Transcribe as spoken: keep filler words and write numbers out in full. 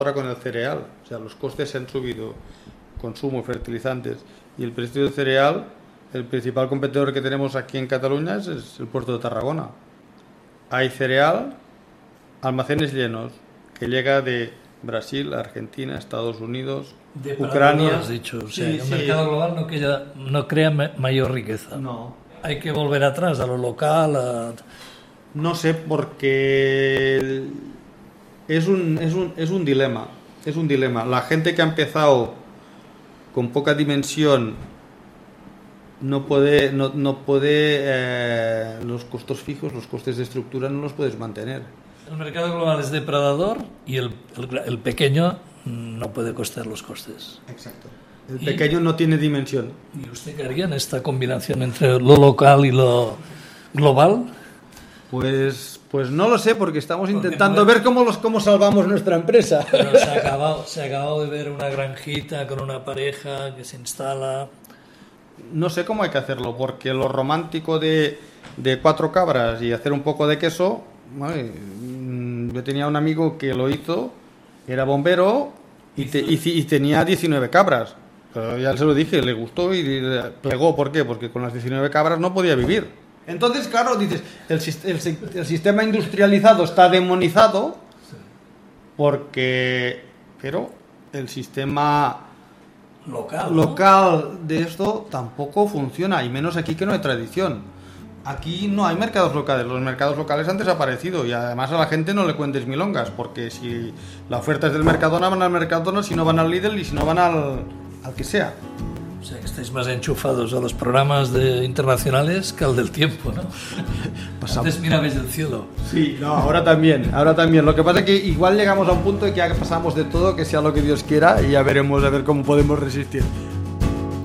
ahora con el cereal, o sea, los costes se han subido, consumo, fertilizantes, y el precio del cereal, el principal competidor que tenemos aquí en Cataluña es, es el puerto de Tarragona. Hay cereal, almacenes llenos, que llega de Brasil, Argentina, Estados Unidos, de Ucrania. Has dicho, o sea, sí, el sí. mercado global no, crea, no crea mayor riqueza. No. Hay que volver atrás a lo local. A... No sé, porque es un, es un, es un dilema. Es un dilema. La gente que ha empezado con poca dimensión no puede, no, no puede eh, los costos fijos, los costes de estructura no los puedes mantener. El mercado global es depredador y el, el, el pequeño no puede costear los costes. Exacto. El pequeño no tiene dimensión. ¿Y usted qué haría en esta combinación entre lo local y lo global? Pues, pues no lo sé, porque estamos Porque intentando puede... ver cómo, los, cómo salvamos nuestra empresa. Pero se ha, acabado, se ha acabado de ver una granjita con una pareja que se instala. No sé cómo hay que hacerlo, porque lo romántico de, de cuatro cabras y hacer un poco de queso, ay, yo tenía un amigo que lo hizo, era bombero y, te, y, y tenía diecinueve cabras. Pero ya se lo dije, le gustó y plegó. ¿Por qué? Porque con las diecinueve cabras no podía vivir. Entonces, claro, dices, el, el, el sistema industrializado está demonizado, porque, pero el sistema local, local ¿no? de esto tampoco funciona, y menos aquí, que no hay tradición. Aquí no hay mercados locales, los mercados locales han desaparecido, y además a la gente no le cuentes milongas, porque si la oferta es del Mercadona, van al Mercadona, si no van al Lidl, y si no van al, al que sea. O sea, que estáis más enchufados a los programas de internacionales que al del tiempo, ¿no? Pasamos. Antes mirabais del cielo. Sí, no, ahora también, ahora también. Lo que pasa es que igual llegamos a un punto en que ya pasamos de todo, que sea lo que Dios quiera, y ya veremos a ver cómo podemos resistir.